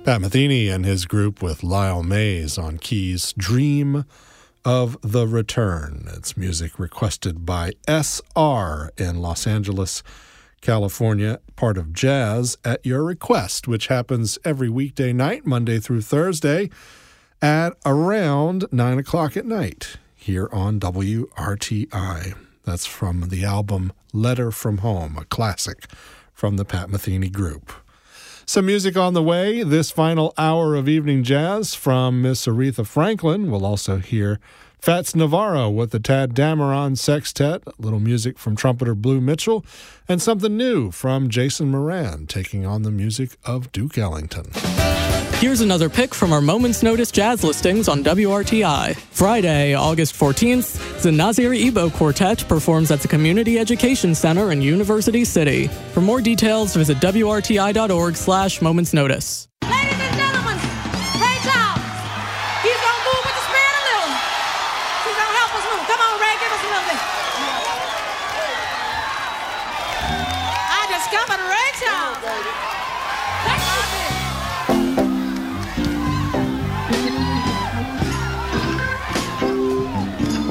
Pat Metheny and his group with Lyle Mays on keys, Dream of the Return. It's music requested by SR in Los Angeles, California, part of Jazz at Your Request, which happens every weekday night, Monday through Thursday, at around 9 o'clock at night here on WRTI. That's from the album Letter from Home, a classic from the Pat Metheny Group. Some music on the way this final hour of Evening Jazz from Miss Aretha Franklin. We'll also hear Fats Navarro with the Tad Dameron Sextet, a little music from trumpeter Blue Mitchell, and something new from Jason Moran, taking on the music of Duke Ellington. Here's another pick from our Moment's Notice jazz listings on WRTI. Friday, August 14th, the Nazir Ebo Quartet performs at the Community Education Center in University City. For more details, visit WRTI.org/Moment's Notice. Ladies and gentlemen, Ray Charles. He's going to move with the spirit a little. He's going to help us move. Come on, Ray, give us a little bit.